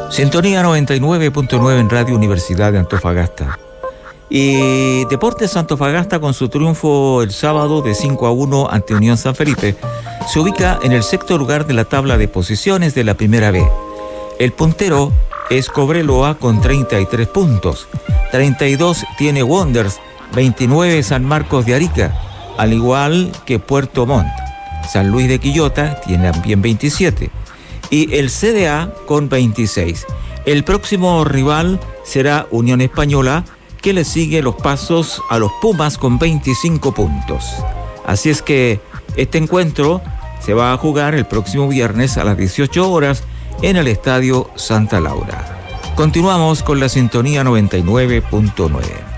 Sintonía 99.9 en Radio Universidad de Antofagasta. Y Deportes Antofagasta, con su triunfo el sábado de 5-1 ante Unión San Felipe, se ubica en el sexto lugar de la tabla de posiciones de la Primera B. El puntero es Cobreloa con 33 puntos. 32 tiene Wanderers, 29 San Marcos de Arica, al igual que Puerto Montt. San Luis de Quillota tiene también 27. Y el CDA con 26. El próximo rival será Unión Española, que le sigue los pasos a los Pumas con 25 puntos. Así es que este encuentro se va a jugar el próximo viernes a las 18 horas en el Estadio Santa Laura. Continuamos con la sintonía 99.9.